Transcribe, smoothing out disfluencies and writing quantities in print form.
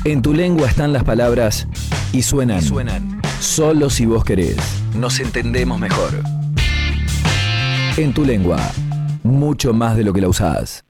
En tu lengua están las palabras y suenan. Solo si vos querés. Nos entendemos mejor. En tu lengua, mucho más de lo que la usás.